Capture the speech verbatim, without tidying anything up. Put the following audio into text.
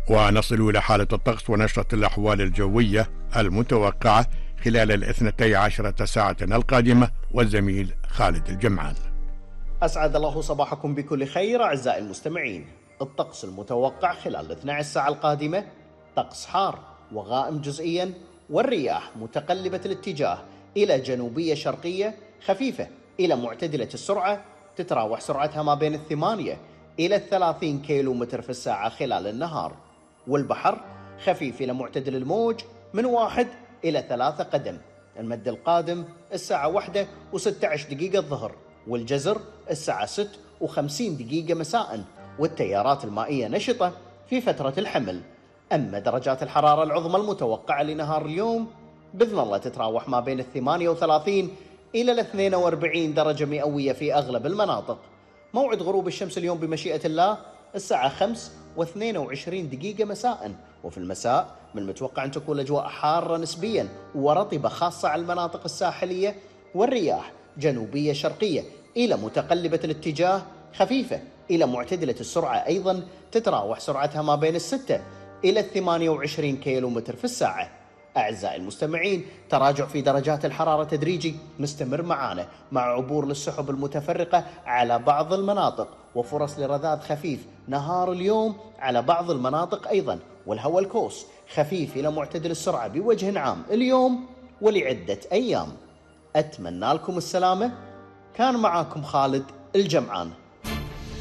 ونصل إلى حالة الطقس ونشرة الأحوال الجوية المتوقعة خلال الاثنتي عشرة ساعة القادمة، والزميل خالد الجمعان. أسعد الله صباحكم بكل خير أعزائي المستمعين. الطقس المتوقع خلال الاثنتي عشرة ساعة القادمة: طقس حار وغائم جزئيا، والرياح متقلبة الاتجاه إلى جنوبية شرقية خفيفة إلى معتدلة السرعة، تتراوح سرعتها ما بين الثمانية إلى الثلاثين كيلو متر في الساعة خلال النهار. والبحر خفيف إلى معتدل الموج من واحد إلى ثلاثة قدم. المد القادم الساعة واحدة وستة عشر دقيقة الظهر، والجزر الساعة ستة وخمسين دقيقة مساء، والتيارات المائية نشطة في فترة الحمل. أما درجات الحرارة العظمى المتوقعة لنهار اليوم بإذن الله تتراوح ما بين الثمانية وثلاثين إلى الاثنين وأربعين درجة مئوية في أغلب المناطق. موعد غروب الشمس اليوم بمشيئة الله الساعة خمسة واثنين وعشرين دقيقة مساء، وفي المساء من المتوقع أن تكون الأجواء حارة نسبيا ورطبة خاصة على المناطق الساحلية، والرياح جنوبية شرقية إلى متقلبة الاتجاه خفيفة إلى معتدلة السرعة، أيضا تتراوح سرعتها ما بين الستة إلى الثمانية وعشرين كيلو متر في الساعة. أعزائي المستمعين، تراجع في درجات الحرارة تدريجي مستمر معانا، مع عبور للسحب المتفرقة على بعض المناطق، وفرص لرذاذ خفيف نهار اليوم على بعض المناطق أيضا. والهواء الكوس خفيف إلى معتدل السرعة بوجه عام اليوم ولعدة أيام. أتمنى لكم السلامة. كان معاكم خالد الجمعان.